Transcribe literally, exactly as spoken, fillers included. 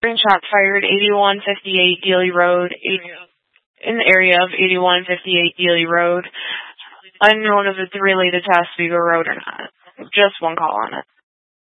Shot fired, eighty-one fifty-eight Dealey Road, in the area of eighty-one fifty-eight Dealey Road. Unknown if it's related to Oswego Road or not. Just one call on it.